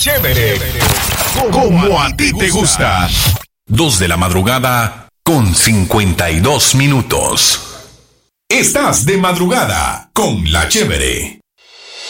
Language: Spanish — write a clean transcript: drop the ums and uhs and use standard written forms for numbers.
Chévere. Como a ti te gusta. 2 de la madrugada con 52 minutos. Estás de madrugada con La Chévere.